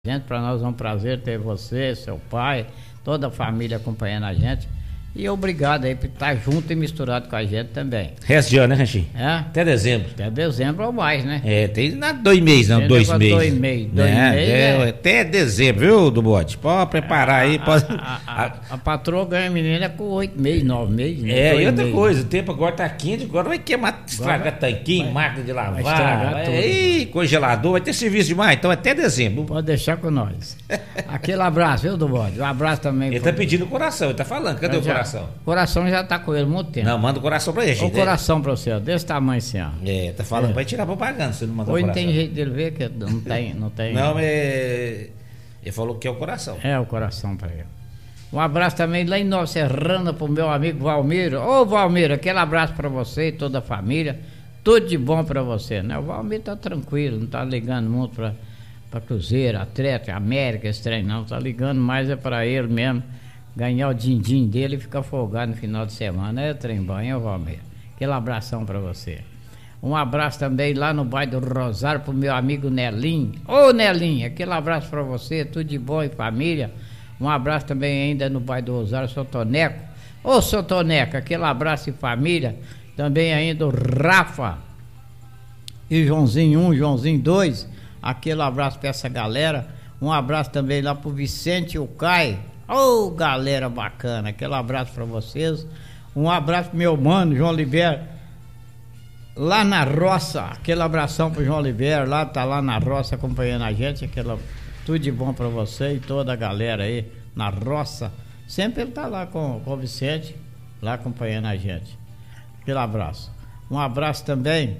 Gente, para nós é um prazer ter você, seu pai, toda a família acompanhando a gente. E obrigado aí por estar junto e misturado com a gente também. Resto de ano, né, Ranchinho? É? Até dezembro. Até dezembro ou mais, né? Tem 2 meses, não, 2 meses. 2 meses. 2 meses. Até dezembro, viu, do Bode? Pode preparar aí. A patroa ganha menina com 8 meses, 9 meses. Né? E outra coisa, o tempo agora tá quente, agora vai queimar, estragar tanquinho, máquina de lavar. Vai estragar tudo. Congelador, vai ter serviço demais, então até dezembro. Pode deixar com nós. Aquele abraço, viu, do Bode? Um abraço também. Ele tá pedindo o coração, ele tá falando, cadê o coração? O coração já tá com ele há muito tempo. Não, manda o coração pra gente. O coração pra você, ó, desse tamanho assim, ó. Tá falando, vai tirar propaganda, você não mandou o coração. Hoje não tem jeito dele ver, que não tem. Não, ele falou que é o coração. É o coração pra ele. Um abraço também lá em Nova Serrana pro meu amigo Valmiro. Ô Valmiro, aquele abraço pra você e toda a família. Tudo de bom pra você, né? O Valmiro tá tranquilo, não tá ligando muito pra Cruzeiro, Atlético, América, esse trem não. Tá ligando mais é pra ele mesmo. Ganhar o din-din dele e ficar folgado no final de semana. É trem bom, hein, Valmir? Aquele abração pra você. Um abraço também lá no bairro do Rosário pro meu amigo Nelinho. Ô Nelinho, aquele abraço pra você, tudo de bom e família. Um abraço também ainda no bairro do Rosário, Sotoneco. Ô Sotoneco, aquele abraço e família. Também ainda o Rafa e Joãozinho 1, Joãozinho 2. Aquele abraço pra essa galera. Um abraço também lá pro Vicente e o Caio. Ô, galera bacana, aquele abraço pra vocês. Um abraço pro meu mano, João Oliveira, lá na roça. Aquele abração pro João Oliveira, tá lá na roça acompanhando a gente. Tudo de bom pra você e toda a galera aí na roça. Sempre ele tá lá com o Vicente, lá acompanhando a gente. Aquele abraço. Um abraço também,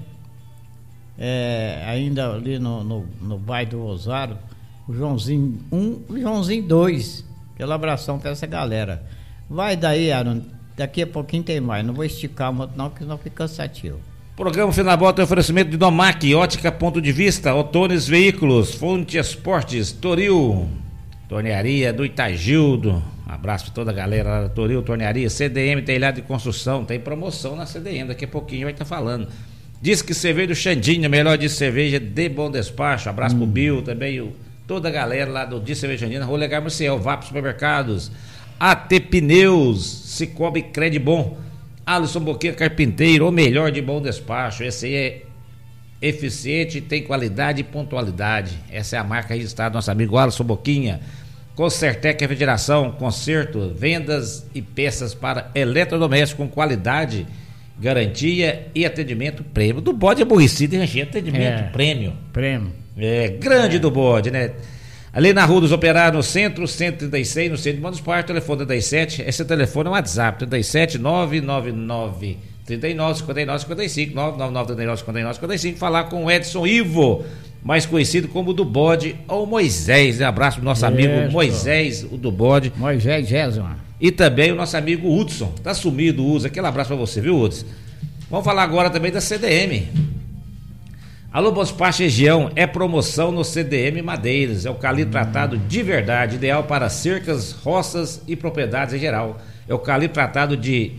ainda ali no bairro do Rosário, o Joãozinho 1 e o Joãozinho 2. Aquele abração pra essa galera. Vai daí, Aaron. Daqui a pouquinho tem mais. Não vou esticar muito não, porque senão fica cansativo. Programa Final Bola tem oferecimento de Domac, Ótica Ponto de Vista, Otones Veículos, Fonte Esportes, Toril, Tornearia do Itagildo. Um abraço pra toda a galera lá da Toril, Tornearia, CDM, Telhado de Construção. Tem promoção na CDM, daqui a pouquinho vai estar falando. Diz que cerveja do Xandinho, melhor de cerveja de Bom Despacho. Abraço pro Bill também, toda a galera lá do Dia Cerveja Andina, Rolegar Maciel, VAP Supermercados, AT Pneus, Cicobi Credibon, Alisson Boqueira Carpinteiro, o melhor de Bom Despacho. Esse aí é eficiente, tem qualidade e pontualidade. Essa é a marca registrada do nosso amigo Alisson Boquinha. Concertec Federação, conserto, vendas e peças para eletrodoméstico com qualidade, garantia e atendimento prêmio. Do Bode aborrecido e atendimento prêmio. Grande do Bode, né? Ali na Rua dos Operários, no centro, 136, no centro de Bom Despacho, telefone 37, esse telefone é o WhatsApp, 37 999 39 59 55, 999 39 59 55, falar com o Edson Ivo, mais conhecido como do Bode, ou Moisés. Abraço pro nosso amigo Moisés, o do Bode. Moisés Gesman. E também o nosso amigo Hudson, tá sumido o Hudson, aquele abraço pra você, viu, Hudson? Vamos falar agora também da CDM. Alô, Bom Despacho região, é promoção no CDM Madeiras, eucalipto tratado de verdade, ideal para cercas, roças e propriedades em geral. Eucalipto tratado de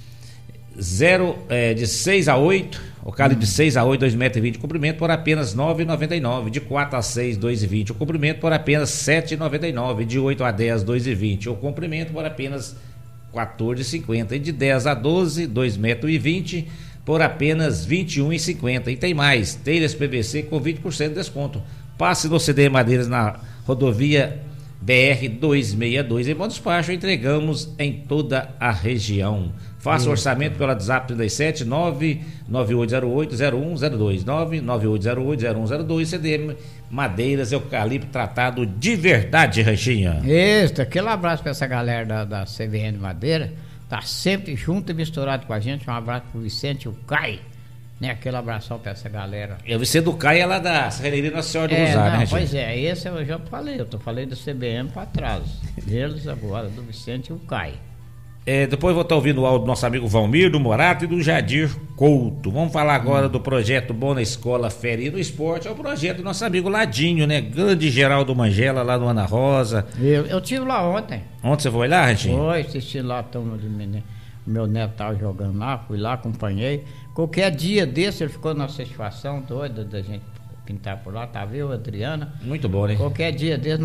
6 a 8, eucalipto de 6 a 8, 2,20 metros de comprimento por apenas R$ 9,99, de 4 a 6, 2,20 o comprimento por apenas R$ 7,99, de 8 a 10, 2,20 o comprimento por apenas R$ 14,50 e de 10 a 12, 2,20 metros por apenas R$ 21,50. E tem mais, telhas PVC com 20% de desconto. Passe no CD Madeiras na rodovia BR 262 em Bom Despacho, entregamos em toda a região. Faça orçamento pelo WhatsApp 37 99808 0102 99808 0102. CDM Madeiras, eucalipto tratado de verdade, Ranchinha. Isso, aquele abraço para essa galera da CVN Madeira. Tá sempre junto e misturado com a gente. Um abraço pro Vicente e o Caio, né? Aquele abração pra essa galera. O Vicente do Caio é lá da Serraria Nossa Senhora do Rosário, né, pois esse eu já falei. Eu falei do CBM pra trás. Deles agora, do Vicente e o Caio. Depois vou estar ouvindo o áudio do nosso amigo Valmir, do Morato e do Jadir Couto. Vamos falar agora do projeto Bom na Escola, Férias e no Esporte. É o projeto do nosso amigo Ladinho, né? Grande Geraldo Mangela, lá no Ana Rosa. Eu estive lá ontem. Ontem você foi lá, Ranchinho? Foi, assisti lá, meu neto estava jogando lá, fui lá, acompanhei. Qualquer dia desse ele ficou na satisfação doida da gente pintar por lá, tá viu, Adriana? Muito bom, né? Qualquer dia desse